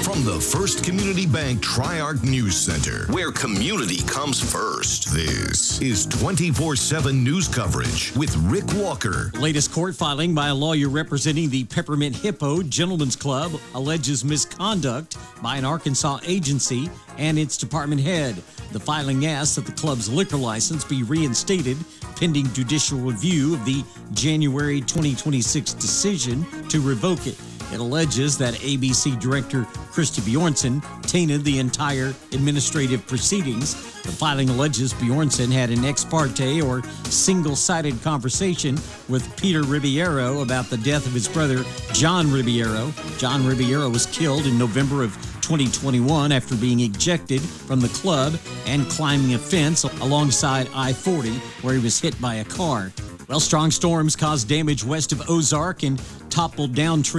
From the First Community Bank Tri-Arc News Center, where community comes first. This is 24/7 news coverage with Rick Walker. Latest court filing by a lawyer representing the Peppermint Hippo Gentlemen's Club alleges misconduct by an Arkansas agency and its department head. The filing asks that the club's liquor license be reinstated pending judicial review of the January 2026 decision to revoke it. It alleges that ABC director Christy Bjornson tainted the entire administrative proceedings. The filing alleges Bjornson had an ex parte or single-sided conversation with Peter Ribeiro about the death of his brother, John Ribeiro. John Ribeiro was killed in November of 2021 after being ejected from the club and climbing a fence alongside I-40 where he was hit by a car. Well, strong storms caused damage west of Ozark and toppled down trees.